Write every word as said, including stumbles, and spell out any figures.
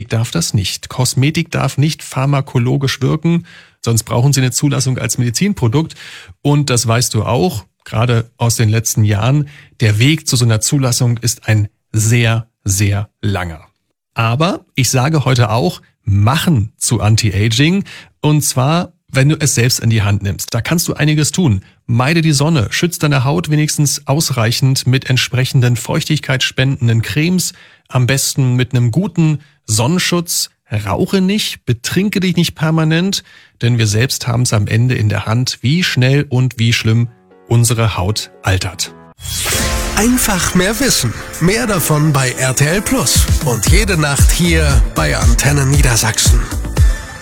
Kosmetik darf das nicht. Kosmetik darf nicht pharmakologisch wirken, sonst brauchen sie eine Zulassung als Medizinprodukt. Und das weißt du auch, gerade aus den letzten Jahren, der Weg zu so einer Zulassung ist ein sehr, sehr langer. Aber ich sage heute auch, machen zu Anti-Aging, und zwar, wenn du es selbst in die Hand nimmst. Da kannst du einiges tun. Meide die Sonne, schütz deine Haut wenigstens ausreichend mit entsprechenden feuchtigkeitsspendenden Cremes, am besten mit einem guten Sonnenschutz. Rauche nicht, betrinke dich nicht permanent, denn wir selbst haben es am Ende in der Hand, wie schnell und wie schlimm unsere Haut altert. Einfach mehr wissen. Mehr davon bei R T L Plus. Und jede Nacht hier bei Antenne Niedersachsen.